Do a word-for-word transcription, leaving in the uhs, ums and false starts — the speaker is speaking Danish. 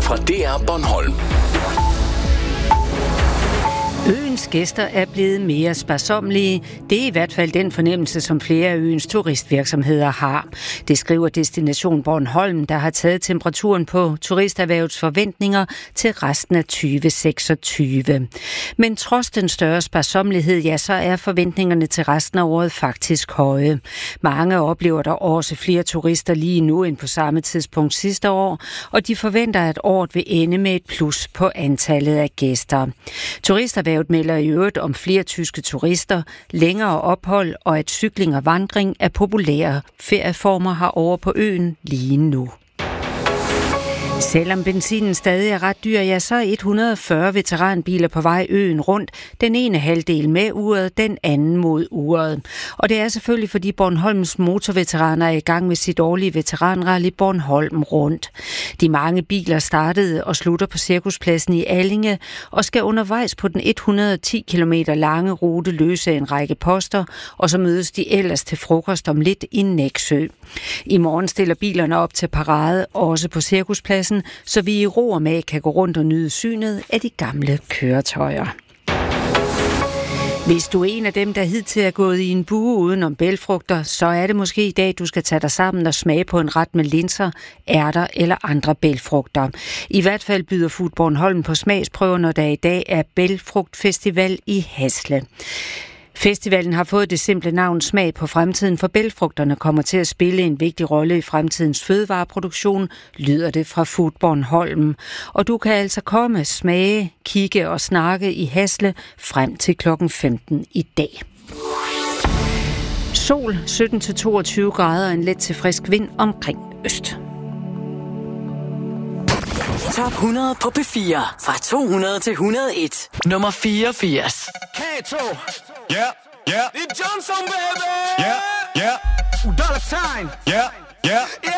fra D R Bornholm. Øens gæster er blevet mere sparsommelige. Det er i hvert fald den fornemmelse, som flere af øens turistvirksomheder har. Det skriver Destination Bornholm, der har taget temperaturen på turisterhvervets forventninger til resten af tyve seksogtyve. Men trods den større sparsommelighed, ja, så er forventningerne til resten af året faktisk høje. Mange oplever der også flere turister lige nu end på samme tidspunkt sidste år, og de forventer, at året vil ende med et plus på antallet af gæster. Turisterhvervet melder i øvrigt om flere tyske turister, længere ophold og at cykling og vandring er populære ferieformer herovre på øen lige nu. Selvom benzinen stadig er ret dyr, ja, så er et hundrede og fyrre veteranbiler på vej øen rundt. Den ene halvdel med uret, den anden mod uret. Og det er selvfølgelig, fordi Bornholms motorveteraner er i gang med sit årlige veteranrally Bornholm rundt. De mange biler startede og slutter på Cirkuspladsen i Allinge og skal undervejs på den et hundrede og ti kilometer lange rute løse en række poster, og så mødes de ellers til frokost om lidt i Nexø. I morgen stiller bilerne op til parade, også på Cirkuspladsen, så vi i ro og mag kan gå rundt og nyde synet af de gamle køretøjer. Hvis du er en af dem, der hidtil er gået i en bue uden om bælgfrugter, så er det måske i dag, du skal tage dig sammen og smage på en ret med linser, ærter eller andre bælgfrugter. I hvert fald byder Food Bornholm på smagsprøver, når der i dag er bælgfrugtfestival i Hasle. Festivalen har fået det simple navn Smag på fremtiden, for bælgfrugterne kommer til at spille en vigtig rolle i fremtidens fødevareproduktion, lyder det fra Food Bornholm. Og du kan altså komme, smage, kigge og snakke i Hasle frem til klokken femten i dag. Sol sytten til toogtyve grader og en let til frisk vind omkring øst. Top hundrede på P fire. Fra to hundrede til et hundrede og en. Nummer fireogfirs. Kato. Yeah, yeah. Det er Johnson, baby. Yeah, yeah. Dollar Sign. Yeah, yeah.